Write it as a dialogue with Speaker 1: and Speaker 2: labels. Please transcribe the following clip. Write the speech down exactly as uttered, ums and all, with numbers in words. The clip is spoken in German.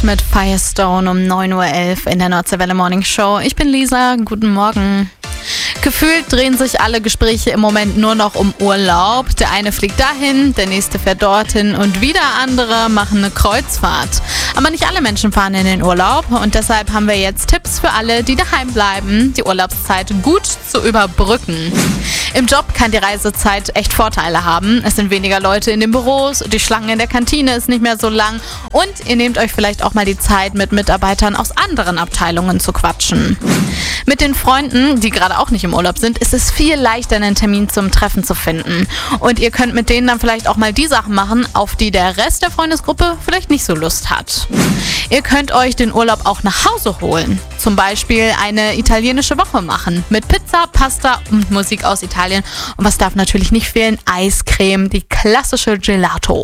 Speaker 1: Wind mit Firestone um neun Uhr elf in der Nordseewelle Morning Show. Ich bin Lisa, guten Morgen. Gefühlt drehen sich alle Gespräche im Moment nur noch um Urlaub. Der eine fliegt dahin, der nächste fährt dorthin und wieder andere machen eine Kreuzfahrt. Aber nicht alle Menschen fahren in den Urlaub und deshalb haben wir jetzt Tipps für alle, die daheim bleiben, die Urlaubszeit gut zu überbrücken. Im Job kann die Reisezeit echt Vorteile haben. Es sind weniger Leute in den Büros, die Schlange in der Kantine ist nicht mehr so lang und ihr nehmt euch vielleicht auch mal die Zeit, mit Mitarbeitern aus anderen Abteilungen zu quatschen. Mit den Freunden, die gerade auch nicht im Urlaub sind, ist es viel leichter, einen Termin zum Treffen zu finden. Und ihr könnt mit denen dann vielleicht auch mal die Sachen machen, auf die der Rest der Freundesgruppe vielleicht nicht so Lust hat. Ihr könnt euch den Urlaub auch nach Hause holen. Zum Beispiel eine italienische Woche machen. Mit Pizza, Pasta und Musik aus Italien. Und was darf natürlich nicht fehlen? Eiscreme, die klassische Gelato.